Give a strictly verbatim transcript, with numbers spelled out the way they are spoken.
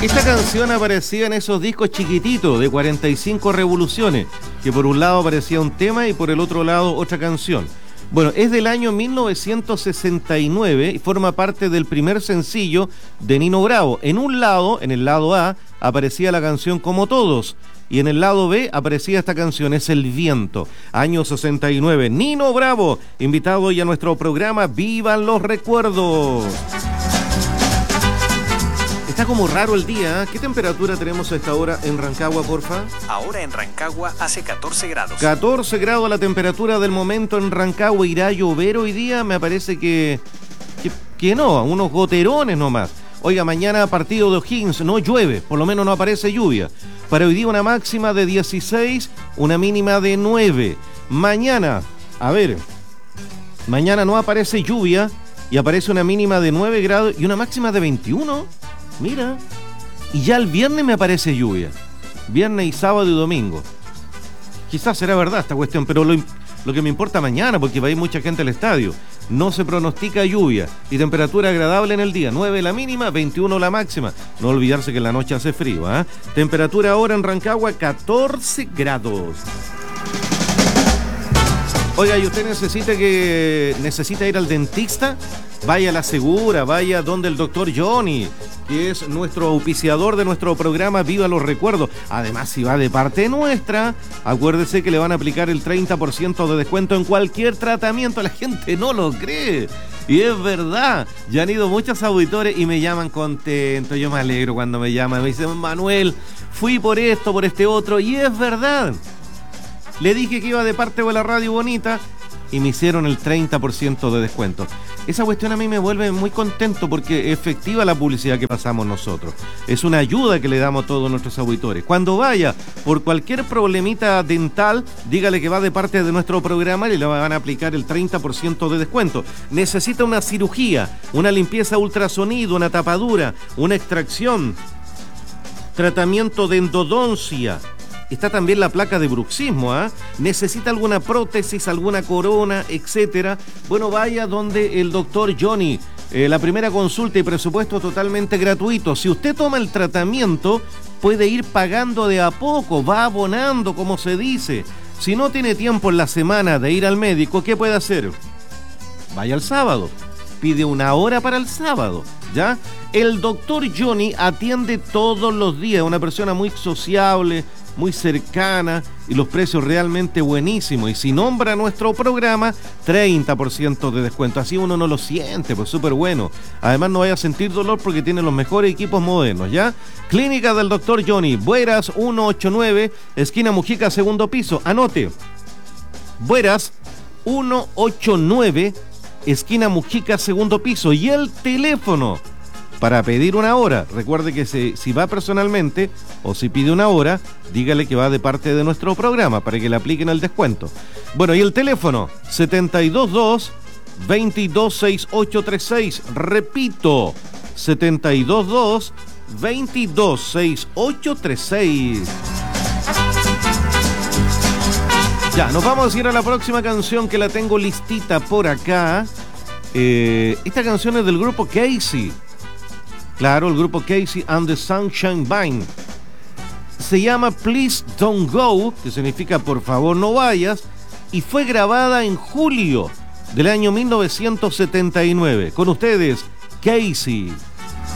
Esta canción aparecía en esos discos chiquititos de cuarenta y cinco revoluciones, que por un lado aparecía un tema y por el otro lado otra canción. Bueno, es del año mil novecientos sesenta y nueve y forma parte del primer sencillo de Nino Bravo. En un lado, en el lado A, aparecía la canción Como Todos, y en el lado B aparecía esta canción, Es el Viento. Año sesenta y nueve, Nino Bravo, invitado hoy a nuestro programa Vivan los Recuerdos. Está como raro el día, ¿eh? ¿Qué temperatura tenemos a esta hora en Rancagua, porfa? Ahora en Rancagua hace catorce grados. catorce grados la temperatura del momento en Rancagua. ¿Irá a llover hoy día? Me parece que, que, que no, unos goterones nomás. Oiga, mañana partido de O'Higgins, no llueve, por lo menos no aparece lluvia. Para hoy día una máxima de dieciséis, una mínima de nueve. Mañana, a ver, mañana no aparece lluvia y aparece una mínima de nueve grados y una máxima de veintiuno. Mira, y ya el viernes me aparece lluvia. Viernes y sábado y domingo. Quizás será verdad esta cuestión, pero lo, lo que me importa mañana, porque va a ir mucha gente al estadio. No se pronostica lluvia y temperatura agradable en el día. nueve la mínima, veintiuno la máxima. No olvidarse que en la noche hace frío, ¿eh? Temperatura ahora en Rancagua, catorce grados. Oiga, ¿y usted necesita que necesita ir al dentista? Vaya a la Segura, vaya donde el doctor Johnny, que es nuestro auspiciador de nuestro programa Viva los Recuerdos. Además, si va de parte nuestra, acuérdese que le van a aplicar el treinta por ciento de descuento en cualquier tratamiento. La gente no lo cree. Y es verdad, ya han ido muchos auditores y me llaman contentos. Yo me alegro cuando me llaman. Me dicen, Manuel, fui por esto, por este otro. Y es verdad. Le dije que iba de parte de la radio bonita y me hicieron el treinta por ciento de descuento. Esa cuestión a mí me vuelve muy contento porque es efectiva la publicidad que pasamos nosotros. Es una ayuda que le damos a todos nuestros auditores. Cuando vaya por cualquier problemita dental, dígale que va de parte de nuestro programa y le van a aplicar el treinta por ciento de descuento. Necesita una cirugía, una limpieza ultrasonido, una tapadura, una extracción, tratamiento de endodoncia. Está también la placa de bruxismo, ¿ah? ¿eh? Necesita alguna prótesis, alguna corona, etcétera. Bueno, vaya donde el doctor Johnny. Eh, la primera consulta y presupuesto totalmente gratuito. Si usted toma el tratamiento, puede ir pagando de a poco, va abonando, como se dice. Si no tiene tiempo en la semana de ir al médico, ¿qué puede hacer? Vaya el sábado. Pide una hora para el sábado, ¿ya? El doctor Johnny atiende todos los días, una persona muy sociable, muy cercana y los precios realmente buenísimos. Y si nombra nuestro programa, treinta por ciento de descuento. Así uno no lo siente, pues súper bueno. Además no vaya a sentir dolor porque tiene los mejores equipos modernos, ¿ya? Clínica del doctor Johnny, Bueras ciento ochenta y nueve, esquina Mujica, segundo piso. Anote, Bueras ciento ochenta y nueve, esquina Mujica, segundo piso. Y el teléfono para pedir una hora, recuerde que si, si va personalmente o si pide una hora, dígale que va de parte de nuestro programa para que le apliquen el descuento. Bueno, y el teléfono siete dos dos, veintidós sesenta y ocho treinta y seis, repito, siete dos dos, veintidós sesenta y ocho treinta y seis. Ya, nos vamos a ir a la próxima canción que la tengo listita por acá. Eh, esta canción es del grupo Casey. Claro, el grupo Casey and the Sunshine Band. Se llama Please Don't Go, que significa por favor no vayas, y fue grabada en julio del año mil novecientos setenta y nueve. Con ustedes, Casey.